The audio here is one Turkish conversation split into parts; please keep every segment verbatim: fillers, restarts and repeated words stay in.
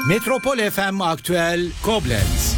Metropol F M Aktüel Koblenz.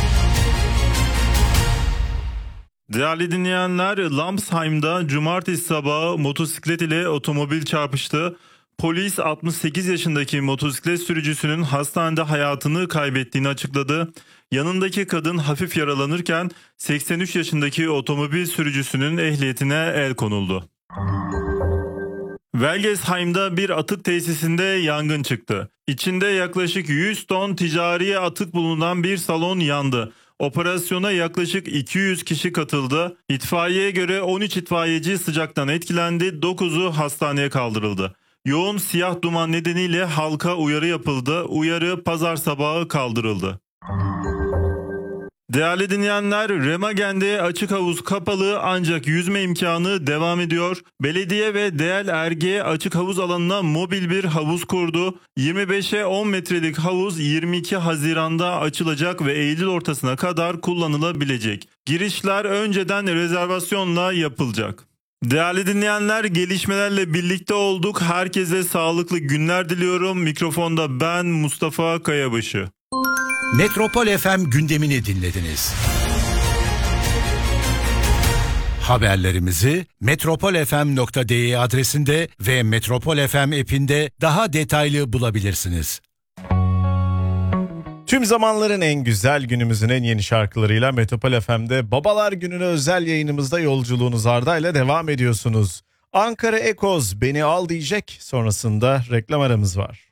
Değerli dinleyenler, Lamsheim'da cumartesi sabahı motosiklet ile otomobil çarpıştı. Polis altmış sekiz yaşındaki motosiklet sürücüsünün hastanede hayatını kaybettiğini açıkladı. Yanındaki kadın hafif yaralanırken seksen üç yaşındaki otomobil sürücüsünün ehliyetine el konuldu. Welgesheim'da bir atık tesisinde yangın çıktı. İçinde yaklaşık yüz ton ticari atık bulunan bir salon yandı. Operasyona yaklaşık iki yüz kişi katıldı. İtfaiyeye göre on üç itfaiyeci sıcaktan etkilendi, dokuzu hastaneye kaldırıldı. Yoğun siyah duman nedeniyle halka uyarı yapıldı. Uyarı pazar sabahı kaldırıldı. Değerli dinleyenler, Remagen'de açık havuz kapalı ancak yüzme imkanı devam ediyor. Belediye ve D L R G açık havuz alanına mobil bir havuz kurdu. yirmi beşe on metrelik havuz yirmi iki Haziran'da açılacak ve Eylül ortasına kadar kullanılabilecek. Girişler önceden rezervasyonla yapılacak. Değerli dinleyenler, gelişmelerle birlikte olduk. Herkese sağlıklı günler diliyorum. Mikrofonda ben Mustafa Kayabaşı. Metropol F M gündemini dinlediniz. Haberlerimizi metropol f m nokta d e adresinde ve Metropol F M app'inde daha detaylı bulabilirsiniz. Tüm zamanların en güzel, günümüzün en yeni şarkılarıyla Metropol F M'de Babalar Günü'ne özel yayınımızda yolculuğunuz Arda'yla devam ediyorsunuz. Ankara Ekoz beni al diyecek, sonrasında reklam aramız var.